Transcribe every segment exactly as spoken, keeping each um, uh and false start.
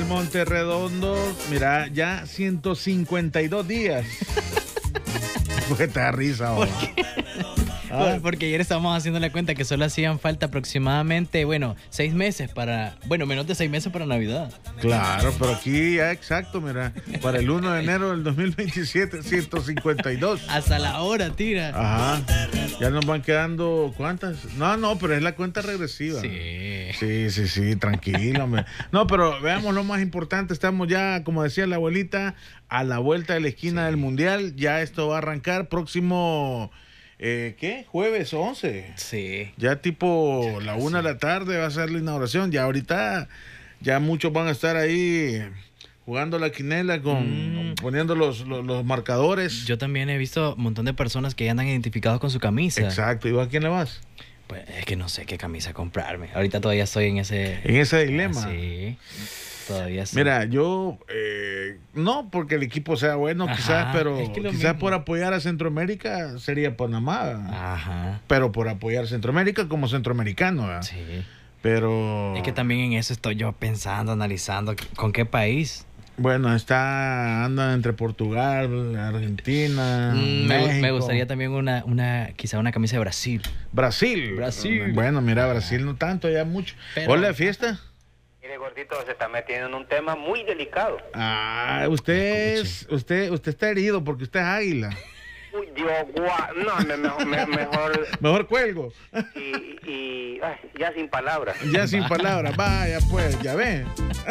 Monterredondo, mira, ya ciento cincuenta y dos días. ¿Por qué te da risa ahora? ¿Por qué? Ah. Porque ayer estábamos haciendo la cuenta que solo hacían falta aproximadamente, bueno, seis meses para, bueno, menos de seis meses para Navidad. Claro, pero aquí ya exacto, mira, para el primero de enero del dos mil veintisiete, ciento cincuenta y dos. Hasta la hora, tira. Ajá. Ya nos van quedando, ¿cuántas? No, no, pero es la cuenta regresiva. Sí. Sí, sí, sí, tranquilo, hombre. No, pero veamos lo más importante. Estamos ya, como decía la abuelita, a la vuelta de la esquina sí. del Mundial. Ya esto va a arrancar próximo... Eh, ¿Qué? Jueves once. Sí. Ya tipo la una sí. de la tarde va a ser la inauguración. Ya ahorita ya muchos van a estar ahí jugando la quinela con mm. poniendo los, los, los marcadores. Yo también he visto un montón de personas que ya andan identificados con su camisa. Exacto. ¿Y vos a quién le vas? Pues es que no sé qué camisa comprarme. Ahorita todavía estoy en ese... En ese dilema. Sí. Todavía sí. Mira, yo eh, no porque el equipo sea bueno, Ajá, quizás, pero es que quizás mismo. por apoyar a Centroamérica sería Panamá. Ajá. Pero por apoyar a Centroamérica como centroamericano. ¿verdad? Sí. Pero es que también en eso estoy yo pensando, analizando con qué país. Bueno, está anda entre Portugal, Argentina, mm, México. Me, me gustaría también una, una, quizá una camisa de Brasil. Brasil. Brasil. Bueno, mira, Brasil no tanto, ya mucho. Pero, ¿hola, fiesta? Mire, gordito, se está metiendo en un tema muy delicado. Ah, usted es, usted, usted está herido porque usted es águila. Uy, Dios, guau, no, me, mejor, me, mejor... Mejor cuelgo. Y, y ay, ya sin palabras. Ya sin palabras, vaya pues, ya ve.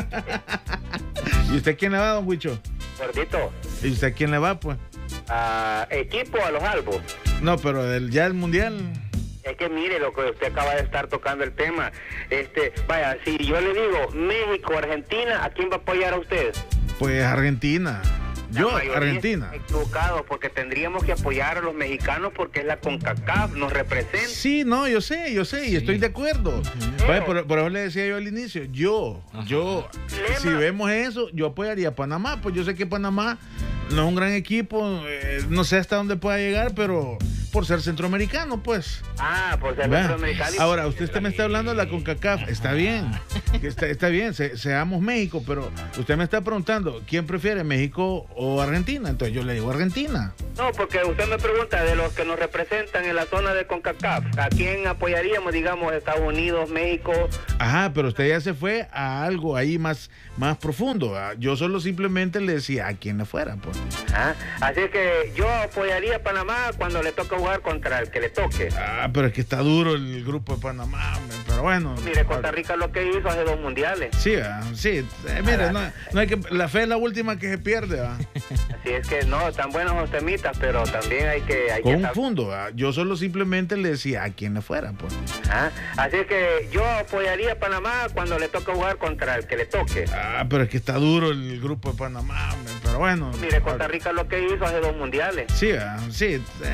¿Y usted quién le va, don Huicho? Gordito. ¿Y usted quién le va, pues? A equipo a los albos. No, pero del, ya el mundial... Es que mire lo que usted acaba de estar tocando el tema. Este, vaya, si yo le digo México, Argentina, ¿a quién va a apoyar a usted? Pues Argentina. Yo, Argentina. Equivocado, porque tendríamos que apoyar a los mexicanos porque es la CONCACAF, nos representa. Sí, no, yo sé, yo sé, sí. y estoy de acuerdo. Uh-huh. Vaya, por, por eso le decía yo al inicio, yo, uh-huh. yo, Lema. si vemos eso, yo apoyaría a Panamá, pues yo sé que Panamá no es un gran equipo, eh, no sé hasta dónde pueda llegar, pero por ser centroamericano, pues. Ah, por ser ¿verdad? centroamericano. Ahora, usted está, me está hablando de la CONCACAF, está bien, está, está bien, se, seamos México, pero usted me está preguntando, ¿quién prefiere, México o Argentina? Entonces yo le digo Argentina. No, porque usted me pregunta de los que nos representan en la zona de CONCACAF, ¿a quién apoyaríamos, digamos, Estados Unidos, México? Ajá, pero usted ya se fue a algo ahí más, más profundo. Yo solo simplemente le decía a quién le fuera, pues. Ah, así que yo apoyaría a Panamá cuando le toca jugar contra el que le toque. Ah, pero es que está duro el grupo de Panamá, pero bueno. Mire, Costa Rica lo que hizo hace dos mundiales. Sí, sí, eh, mire, no, no hay que, la fe es la última que se pierde, ¿va? Así es que no, tan buenos los temitas, pero también hay que... Hay Con que un fondo, ¿va? Yo solo simplemente le decía a quién le fuera, pues. Ah, así que yo apoyaría a Panamá cuando le toca jugar contra el que le toque. Ah, pero es que está duro el grupo de Panamá, pero bueno. Mire, Costa Rica lo que hizo hace dos mundiales. Sí, sí, eh,